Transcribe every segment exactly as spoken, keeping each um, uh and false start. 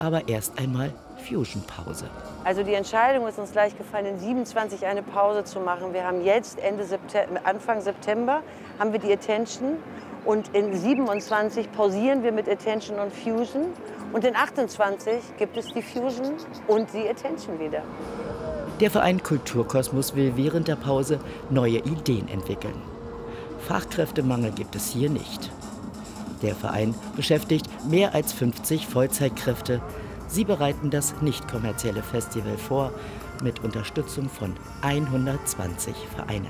aber erst einmal Fusion-Pause. Also die Entscheidung ist uns leicht gefallen, in siebenundzwanzig eine Pause zu machen. Wir haben jetzt Ende September, Anfang September haben wir die Attention und in siebenundzwanzig pausieren wir mit Attention und Fusion und in achtundzwanzig gibt es die Fusion und die Attention wieder. Der Verein Kulturkosmos will während der Pause neue Ideen entwickeln. Fachkräftemangel gibt es hier nicht. Der Verein beschäftigt mehr als fünfzig Vollzeitkräfte. Sie bereiten das nicht kommerzielle Festival vor, mit Unterstützung von hundertzwanzig Vereinen.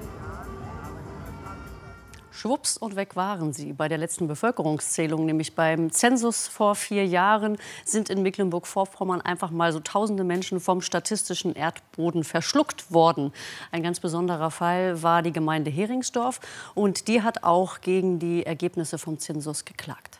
Schwupps und weg waren sie. Bei der letzten Bevölkerungszählung, nämlich beim Zensus vor vier Jahren, sind in Mecklenburg-Vorpommern einfach mal so tausende Menschen vom statistischen Erdboden verschluckt worden. Ein ganz besonderer Fall war die Gemeinde Heringsdorf und die hat auch gegen die Ergebnisse vom Zensus geklagt.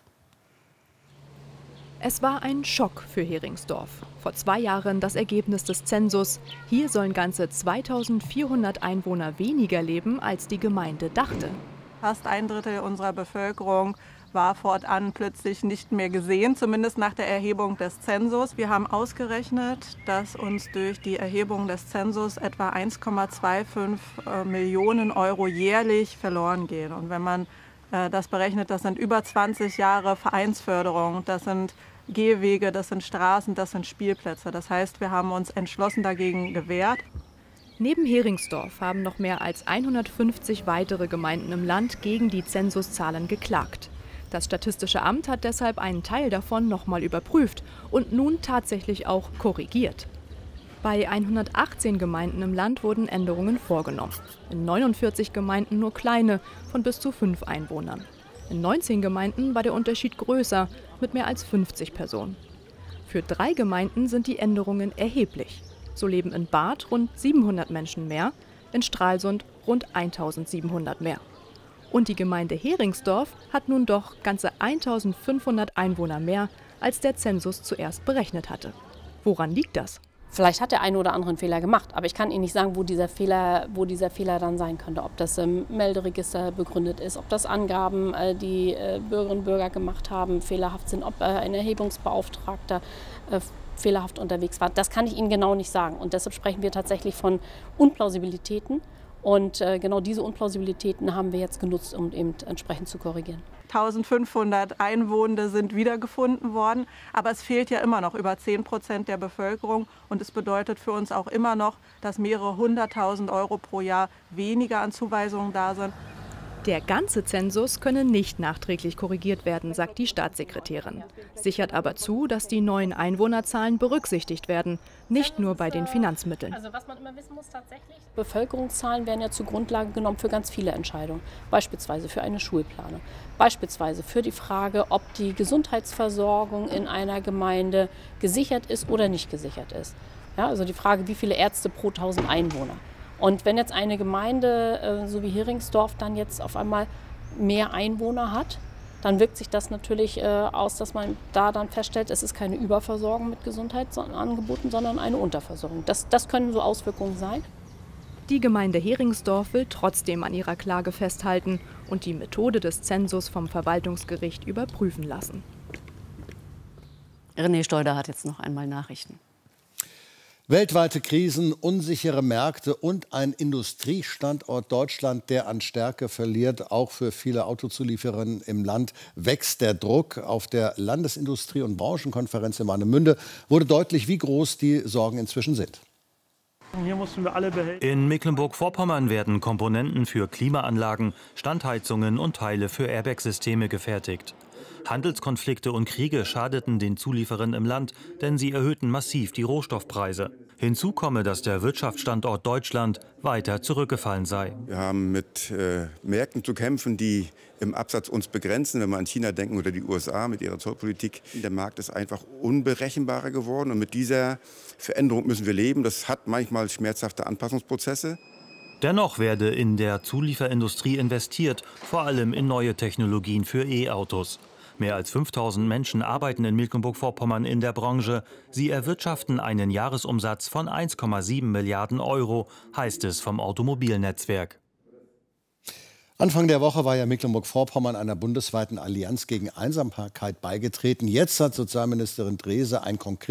Es war ein Schock für Heringsdorf. Vor zwei Jahren das Ergebnis des Zensus. Hier sollen ganze zweitausendvierhundert Einwohner weniger leben, als die Gemeinde dachte. Fast ein Drittel unserer Bevölkerung war fortan plötzlich nicht mehr gesehen, zumindest nach der Erhebung des Zensus. Wir haben ausgerechnet, dass uns durch die Erhebung des Zensus etwa eins Komma fünfundzwanzig Millionen Euro jährlich verloren gehen. Und wenn man äh, das berechnet, das sind über zwanzig Jahre Vereinsförderung, das sind Gehwege, das sind Straßen, das sind Spielplätze. Das heißt, wir haben uns entschlossen dagegen gewehrt. Neben Heringsdorf haben noch mehr als hundertfünfzig weitere Gemeinden im Land gegen die Zensuszahlen geklagt. Das Statistische Amt hat deshalb einen Teil davon nochmal überprüft und nun tatsächlich auch korrigiert. Bei hundertachtzehn Gemeinden im Land wurden Änderungen vorgenommen. In neunundvierzig Gemeinden nur kleine, von bis zu fünf Einwohnern. In neunzehn Gemeinden war der Unterschied größer, mit mehr als fünfzig Personen. Für drei Gemeinden sind die Änderungen erheblich. So leben in Barth rund siebenhundert Menschen mehr, in Stralsund rund eintausendsiebenhundert mehr. Und die Gemeinde Heringsdorf hat nun doch ganze eintausendfünfhundert Einwohner mehr, als der Zensus zuerst berechnet hatte. Woran liegt das? Vielleicht hat der eine oder andere einen Fehler gemacht, aber ich kann Ihnen nicht sagen, wo dieser Fehler, wo dieser Fehler dann sein könnte. Ob das im Melderegister begründet ist, ob das Angaben, die Bürgerinnen und Bürger gemacht haben, fehlerhaft sind, ob ein Erhebungsbeauftragter fehlerhaft unterwegs war. Das kann ich Ihnen genau nicht sagen. Und deshalb sprechen wir tatsächlich von Unplausibilitäten. Und äh, genau diese Unplausibilitäten haben wir jetzt genutzt, um eben entsprechend zu korrigieren. eintausendfünfhundert Einwohner sind wiedergefunden worden, aber es fehlt ja immer noch über zehn Prozent der Bevölkerung. Und es bedeutet für uns auch immer noch, dass mehrere hunderttausend Euro pro Jahr weniger an Zuweisungen da sind. Der ganze Zensus könne nicht nachträglich korrigiert werden, sagt die Staatssekretärin. Sichert aber zu, dass die neuen Einwohnerzahlen berücksichtigt werden, nicht nur bei den Finanzmitteln. Also was man immer wissen muss tatsächlich, Bevölkerungszahlen werden ja zur Grundlage genommen für ganz viele Entscheidungen. Beispielsweise für eine Schulplanung, beispielsweise für die Frage, ob die Gesundheitsversorgung in einer Gemeinde gesichert ist oder nicht gesichert ist. Ja, also die Frage, wie viele Ärzte pro tausend Einwohner. Und wenn jetzt eine Gemeinde, äh, so wie Heringsdorf, dann jetzt auf einmal mehr Einwohner hat, dann wirkt sich das natürlich äh, aus, dass man da dann feststellt, es ist keine Überversorgung mit Gesundheitsangeboten, sondern eine Unterversorgung. Das, das können so Auswirkungen sein. Die Gemeinde Heringsdorf will trotzdem an ihrer Klage festhalten und die Methode des Zensus vom Verwaltungsgericht überprüfen lassen. René Stolder hat jetzt noch einmal Nachrichten. Weltweite Krisen, unsichere Märkte und ein Industriestandort Deutschland, der an Stärke verliert. Auch für viele Autozuliefererinnen im Land wächst der Druck. Auf der Landesindustrie- und Branchenkonferenz in Warnemünde wurde deutlich, wie groß die Sorgen inzwischen sind. Hier mussten wir alle behelfen. In Mecklenburg-Vorpommern werden Komponenten für Klimaanlagen, Standheizungen und Teile für Airbag-Systeme gefertigt. Handelskonflikte und Kriege schadeten den Zulieferern im Land, denn sie erhöhten massiv die Rohstoffpreise. Hinzu komme, dass der Wirtschaftsstandort Deutschland weiter zurückgefallen sei. Wir haben mit äh, Märkten zu kämpfen, die im Absatz uns begrenzen, wenn wir an China denken oder die U S A mit ihrer Zollpolitik. Der Markt ist einfach unberechenbarer geworden und mit dieser Veränderung müssen wir leben. Das hat manchmal schmerzhafte Anpassungsprozesse. Dennoch werde in der Zulieferindustrie investiert, vor allem in neue Technologien für E-Autos. Mehr als fünftausend Menschen arbeiten in Mecklenburg-Vorpommern in der Branche. Sie erwirtschaften einen Jahresumsatz von eins Komma sieben Milliarden Euro, heißt es vom Automobilnetzwerk. Anfang der Woche war ja Mecklenburg-Vorpommern einer bundesweiten Allianz gegen Einsamkeit beigetreten. Jetzt hat Sozialministerin Drese ein konkretes